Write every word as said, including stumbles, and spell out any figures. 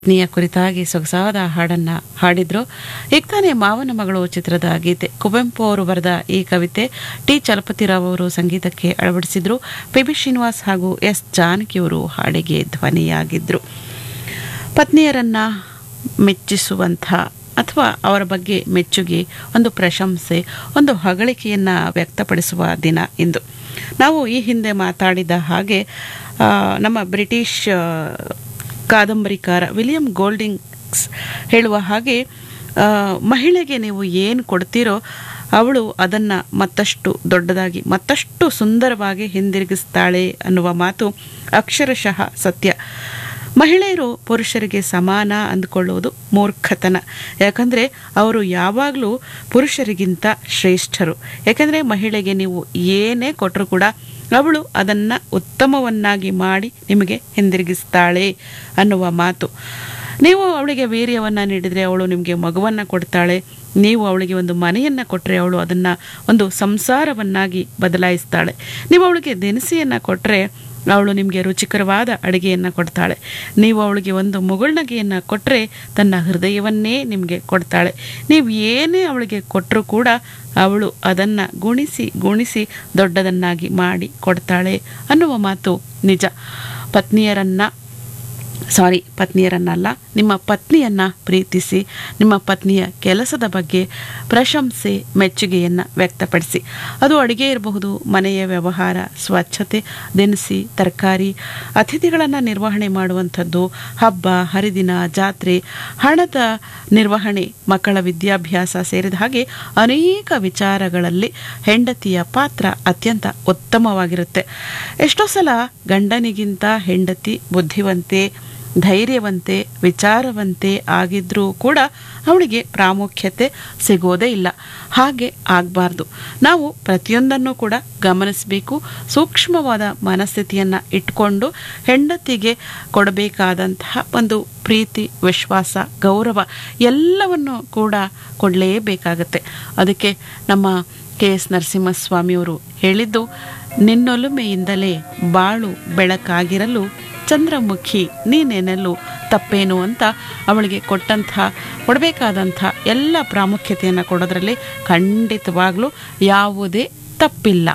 ಪತ್ನಿಯ ಕುರಿತಾಗಿ ಸೊಗಸಾದ ಹಾಡನ್ನ ಹಾಡಿದ್ರು. ಈಗ ತಾನೇ ಮಾವನ ಮಗಳು ಚಿತ್ರದ ಗೀತೆ. ಕುವೆಂಪು ಅವರು ಬರೆದ ಈ ಕವಿತೆ ಟಿ ಚಲಪತಿರಾವ್ ಅವರು ಸಂಗೀತಕ್ಕೆ ಅಳವಡಿಸಿದ್ರು. ಪಿ ಬಿ ಶ್ರೀನಿವಾಸ್ ಹಾಗೂ ಎಸ್ ಜಾನಕಿಯವರು ಹಾಡಿಗೆ ಧ್ವನಿಯಾಗಿದ್ರು. ಪತ್ನಿಯರನ್ನ ಮೆಚ್ಚಿಸುವಂಥ ಅಥವಾ ಅವರ ಬಗ್ಗೆ ಮೆಚ್ಚುಗೆ, ಒಂದು ಪ್ರಶಂಸೆ, ಒಂದು ಹೊಗಳಿಕೆಯನ್ನು ವ್ಯಕ್ತಪಡಿಸುವ ದಿನ ಇಂದು. ನಾವು ಈ ಹಿಂದೆ ಮಾತಾಡಿದ ಹಾಗೆ ನಮ್ಮ ಬ್ರಿಟಿಷ್ ಕಾದಂಬರಿಕಾರ ವಿಲಿಯಂ ಗೋಲ್ಡಿಂಗ್ಸ್ ಹೇಳುವ ಹಾಗೆ, ಮಹಿಳೆಗೆ ನೀವು ಏನು ಕೊಡ್ತೀರೋ ಅವಳು ಅದನ್ನು ಮತ್ತಷ್ಟು ದೊಡ್ಡದಾಗಿ ಮತ್ತಷ್ಟು ಸುಂದರವಾಗಿ ಹಿಂದಿರುಗಿಸ್ತಾಳೆ ಅನ್ನುವ ಮಾತು ಅಕ್ಷರಶಃ ಸತ್ಯ. ಮಹಿಳೆಯರು ಪುರುಷರಿಗೆ ಸಮಾನ ಅಂದುಕೊಳ್ಳುವುದು ಮೂರ್ಖತನ. ಯಾಕಂದರೆ ಅವರು ಯಾವಾಗಲೂ ಪುರುಷರಿಗಿಂತ ಶ್ರೇಷ್ಠರು. ಯಾಕಂದರೆ ಮಹಿಳೆಗೆ ನೀವು ಏನೇ ಕೊಟ್ಟರೂ ಕೂಡ ಅವಳು ಅದನ್ನು ಉತ್ತಮವನ್ನಾಗಿ ಮಾಡಿ ನಿಮಗೆ ಹಿಂದಿರುಗಿಸ್ತಾಳೆ ಅನ್ನುವ ಮಾತು. ನೀವು ಅವಳಿಗೆ ವೀರ್ಯವನ್ನು ನೀಡಿದರೆ ಅವಳು ನಿಮಗೆ ಮಗುವನ್ನು ಕೊಡ್ತಾಳೆ. ನೀವು ಅವಳಿಗೆ ಒಂದು ಮನೆಯನ್ನು ಕೊಟ್ಟರೆ ಅವಳು ಅದನ್ನು ಒಂದು ಸಂಸಾರವನ್ನಾಗಿ ಬದಲಾಯಿಸ್ತಾಳೆ. ನೀವು ಅವಳಿಗೆ ದಿನಸಿಯನ್ನು ಕೊಟ್ಟರೆ ಅವಳು ನಿಮಗೆ ರುಚಿಕರವಾದ ಅಡುಗೆಯನ್ನು ಕೊಡ್ತಾಳೆ. ನೀವು ಅವಳಿಗೆ ಒಂದು ಮುಗುಳ್ನಗೆಯನ್ನು ಕೊಟ್ಟರೆ ತನ್ನ ಹೃದಯವನ್ನೇ ನಿಮಗೆ ಕೊಡ್ತಾಳೆ. ನೀವು ಏನೇ ಅವಳಿಗೆ ಕೊಟ್ಟರೂ ಕೂಡ ಅವಳು ಅದನ್ನು ಗುಣಿಸಿ ಗುಣಿಸಿ ದೊಡ್ಡದನ್ನಾಗಿ ಮಾಡಿ ಕೊಡ್ತಾಳೆ ಅನ್ನುವ ಮಾತು ನಿಜ. ಪತ್ನಿಯರನ್ನು ಸಾರಿ ಪತ್ನಿಯರನ್ನಲ್ಲ ನಿಮ್ಮ ಪತ್ನಿಯನ್ನು ಪ್ರೀತಿಸಿ, ನಿಮ್ಮ ಪತ್ನಿಯ ಕೆಲಸದ ಬಗ್ಗೆ ಪ್ರಶಂಸೆ, ಮೆಚ್ಚುಗೆಯನ್ನು ವ್ಯಕ್ತಪಡಿಸಿ. ಅದು ಅಡುಗೆ ಇರಬಹುದು, ಮನೆಯ ವ್ಯವಹಾರ, ಸ್ವಚ್ಛತೆ, ದಿನಸಿ, ತರಕಾರಿ, ಅತಿಥಿಗಳನ್ನು ನಿರ್ವಹಣೆ ಮಾಡುವಂಥದ್ದು, ಹಬ್ಬ ಹರಿದಿನ, ಜಾತ್ರೆ, ಹಣದ ನಿರ್ವಹಣೆ, ಮಕ್ಕಳ ವಿದ್ಯಾಭ್ಯಾಸ ಸೇರಿದ ಹಾಗೆ ಅನೇಕ ವಿಚಾರಗಳಲ್ಲಿ ಹೆಂಡತಿಯ ಪಾತ್ರ ಅತ್ಯಂತ ಉತ್ತಮವಾಗಿರುತ್ತೆ. ಎಷ್ಟೋ ಸಲ ಗಂಡನಿಗಿಂತ ಹೆಂಡತಿ ಬುದ್ಧಿವಂತೆ, ಧೈರ್ಯವಂತೆ, ವಿಚಾರವಂತೆ ಆಗಿದ್ರೂ ಕೂಡ ಅವಳಿಗೆ ಪ್ರಾಮುಖ್ಯತೆ ಸಿಗೋದೇ ಇಲ್ಲ. ಹಾಗೆ ಆಗಬಾರ್ದು. ನಾವು ಪ್ರತಿಯೊಂದನ್ನು ಕೂಡ ಗಮನಿಸಬೇಕು. ಸೂಕ್ಷ್ಮವಾದ ಮನಸ್ಥಿತಿಯನ್ನು ಇಟ್ಕೊಂಡು ಹೆಂಡತಿಗೆ ಕೊಡಬೇಕಾದಂತಹ ಒಂದು ಪ್ರೀತಿ, ವಿಶ್ವಾಸ, ಗೌರವ ಎಲ್ಲವನ್ನು ಕೂಡ ಕೊಡಲೇಬೇಕಾಗತ್ತೆ. ಅದಕ್ಕೆ ನಮ್ಮ ಕೆ ಎಸ್ ನರಸಿಂಹಸ್ವಾಮಿಯವರು ಹೇಳಿದ್ದು, ನಿನ್ನೊಲುಮೆಯಿಂದಲೇ ಬಾಳು ಬೆಳಕಾಗಿರಲು ಚಂದ್ರಮುಖಿ ನೀನೆನಲು ತಪ್ಪೇನು ಅಂತ ಅವಳಿಗೆ ಕೊಟ್ಟಂಥ ಕೊಡಬೇಕಾದಂಥ ಎಲ್ಲ ಪ್ರಾಮುಖ್ಯತೆಯನ್ನು ಕೊಡೋದ್ರಲ್ಲಿ ಖಂಡಿತವಾಗ್ಲೂ ಯಾವುದೇ ತಪ್ಪಿಲ್ಲ.